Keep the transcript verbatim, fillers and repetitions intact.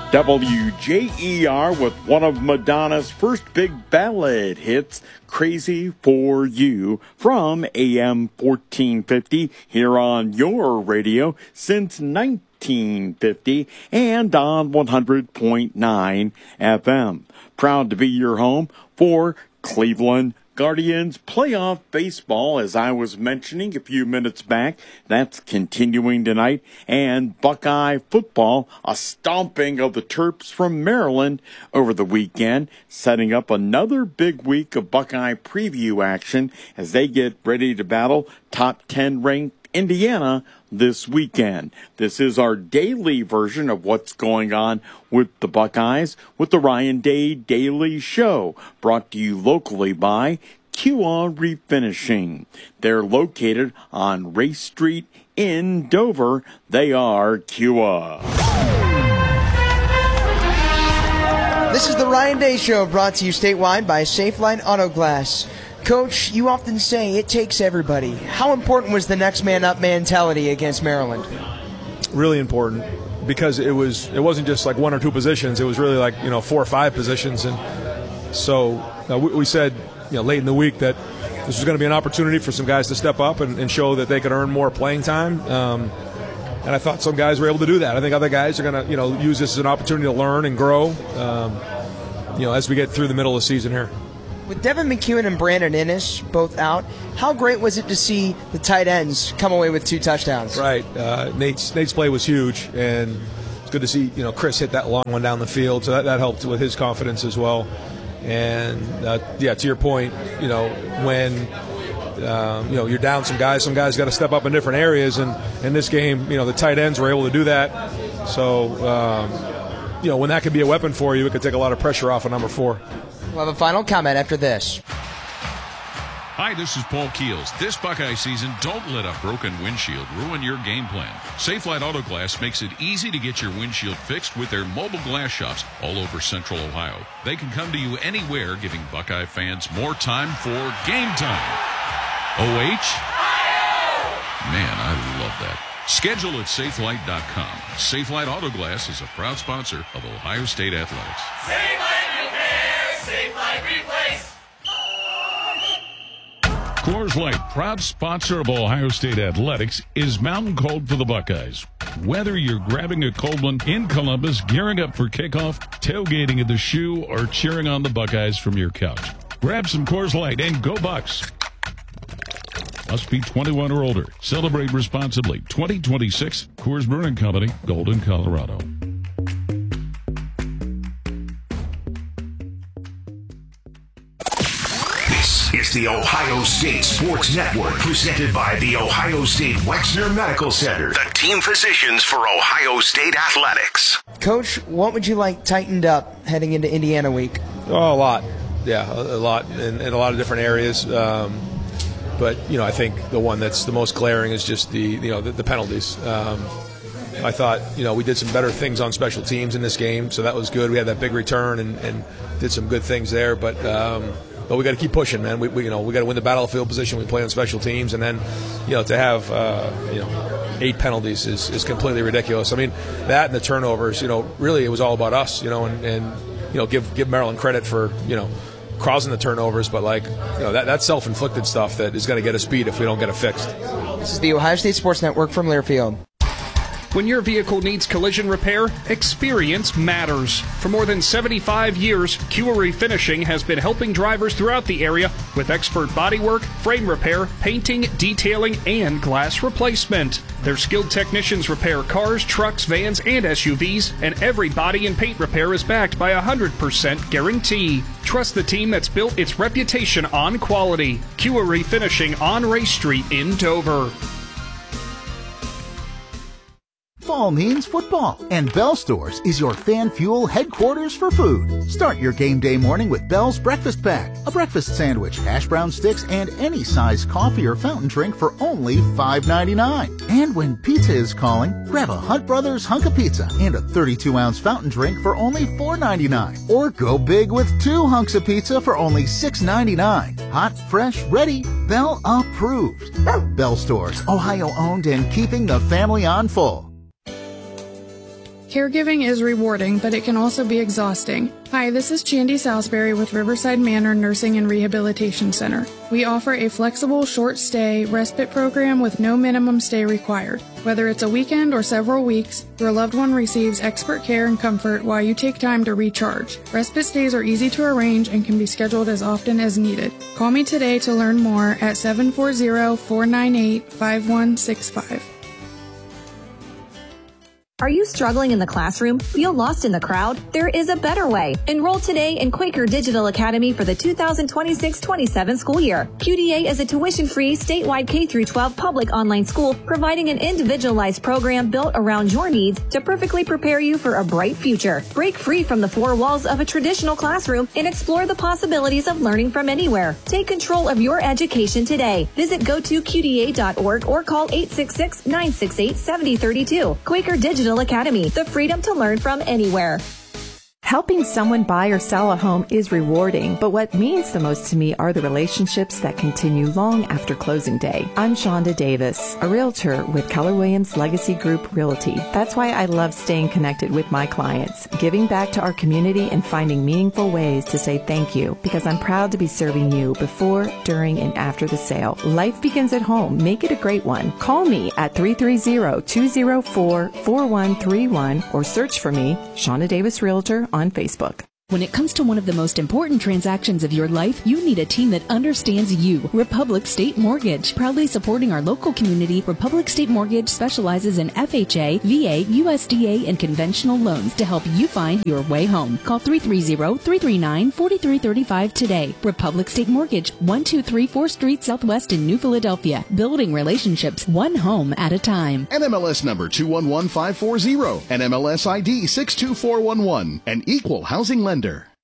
W J E R with one of Madonna's first big ballad hits, Crazy for You, from A M fourteen fifty here on your radio since nineteen fifty and on one hundred point nine F M. Proud to be your home for Cleveland Guardians playoff baseball, as I was mentioning a few minutes back. That's continuing tonight. And Buckeye football, a stomping of the Terps from Maryland over the weekend, setting up another big week of Buckeye preview action as they get ready to battle top ten ranked Indiana this weekend. This is our daily version of what's going on with the Buckeyes with the Ryan Day Daily Show, brought to you locally by Q A Refinishing. They're located on Race Street in Dover. They are Q A. This is the Ryan Day Show, brought to you statewide by Safelite Auto Glass. Coach, you often say it takes everybody. How important was the next man up mentality against Maryland? Really important, because it was it wasn't just like one or two positions. It was really like, you know, four or five positions. And so uh, we, we said, you know, late in the week that this was going to be an opportunity for some guys to step up and, and show that they could earn more playing time. Um, and I thought some guys were able to do that. I think other guys are going to, you know, use this as an opportunity to learn and grow, um, you know, as we get through the middle of the season here. With Devin McEwen and Brandon Inniss both out, how great was it to see the tight ends come away with two touchdowns? Right. Uh, Nate's, Nate's play was huge, and it's good to see, you know, Chris hit that long one down the field, so that, that helped with his confidence as well. And, uh, yeah, to your point, you know, when, um, you know, you're down some guys, some guys got to step up in different areas, and in this game, you know, the tight ends were able to do that. So, um, you know, when that could be a weapon for you, it could take a lot of pressure off of number four. We'll have a final comment after this. Hi, this is Paul Keels. This Buckeye season, don't let a broken windshield ruin your game plan. Safelite Auto Glass makes it easy to get your windshield fixed with their mobile glass shops all over Central Ohio. They can come to you anywhere, giving Buckeye fans more time for game time. O H? Man, I love that. Schedule at safelite dot com. Safelite Auto Glass is a proud sponsor of Ohio State Athletics. Safelite Repair, Safelite Replace. Coors Light, proud sponsor of Ohio State Athletics, is mountain cold for the Buckeyes. Whether you're grabbing a cold one in Columbus, gearing up for kickoff, tailgating at the Shoe, or cheering on the Buckeyes from your couch, grab some Coors Light and go Bucks. Must be twenty-one or older. Celebrate responsibly. twenty twenty-six, Coors Brewing Company, Golden, Colorado. This is the Ohio State Sports Network, presented by the Ohio State Wexner Medical Center, the team physicians for Ohio State Athletics. Coach, what would you like tightened up heading into Indiana week? Oh, a lot. Yeah, a, a lot in, in a lot of different areas. Um, But, you know, I think the one that's the most glaring is just the, you know, the, the penalties. Um, I thought, you know, we did some better things on special teams in this game, so that was good. We had that big return and, and did some good things there. But, um, but we got to keep pushing, man. We, we you know, we got to win the battlefield position. We play on special teams, and then, you know, to have, uh, you know, eight penalties is, is completely ridiculous. I mean, that and the turnovers, you know, really it was all about us, you know, and, and you know, give give Maryland credit for, you know, causing the turnovers, but like, you know, that that's self-inflicted stuff that is going to get us beat if we don't get it fixed. This is the Ohio State Sports Network from Learfield. When your vehicle needs collision repair, experience matters. For more than seventy-five years, Q A Refinishing has been helping drivers throughout the area with expert bodywork, frame repair, painting, detailing, and glass replacement. Their skilled technicians repair cars, trucks, vans, and S U Vs, and every body and paint repair is backed by a one hundred percent guarantee. Trust the team that's built its reputation on quality. Q A Refinishing on Race Street in Dover. Fall means football, and Bell Stores is your Fan Fuel headquarters for food. Start your game day morning with Bell's Breakfast Pack, a breakfast sandwich, hash brown sticks, and any size coffee or fountain drink for only five ninety-nine. And when pizza is calling, grab a Hunt Brothers hunk of pizza and a thirty-two ounce fountain drink for only four ninety-nine. Or go big with two hunks of pizza for only six ninety-nine. Hot, fresh, ready, Bell approved. Bell Stores, Ohio owned and keeping the family on full. Caregiving is rewarding, but it can also be exhausting. Hi, this is Chandy Salisbury with Riverside Manor Nursing and Rehabilitation Center. We offer a flexible short-stay respite program with no minimum stay required. Whether it's a weekend or several weeks, your loved one receives expert care and comfort while you take time to recharge. Respite stays are easy to arrange and can be scheduled as often as needed. Call me today to learn more at seven four zero, four nine eight, five one six five. Are you struggling in the classroom? Feel lost in the crowd? There is a better way. Enroll today in Quaker Digital Academy for the two thousand twenty-six twenty-seven school year. Q D A is a tuition-free statewide K through twelve public online school providing an individualized program built around your needs to perfectly prepare you for a bright future. Break free from the four walls of a traditional classroom and explore the possibilities of learning from anywhere. Take control of your education today. Visit go to Q D A dot org or call eight six six, nine six eight, seven zero three two. Quaker Digital Academy, the freedom to learn from anywhere. Helping someone buy or sell a home is rewarding, but what means the most to me are the relationships that continue long after closing day. I'm Shonda Davis, a realtor with Keller Williams Legacy Group Realty. That's why I love staying connected with my clients, giving back to our community and finding meaningful ways to say thank you, because I'm proud to be serving you before, during, and after the sale. Life begins at home. Make it a great one. Call me at three three zero, two zero four, four one three one or search for me, Shonda Davis Realtor, on Facebook. When it comes to one of the most important transactions of your life, you need a team that understands you. Republic State Mortgage. Proudly supporting our local community, Republic State Mortgage specializes in F H A, V A, U S D A, and conventional loans to help you find your way home. Call three three zero, three three nine, four three three five today. Republic State Mortgage, one two three fourth Street Southwest in New Philadelphia. Building relationships one home at a time. N M L S number two one one five four zero. N M L S I D six two four one one. An equal housing lender.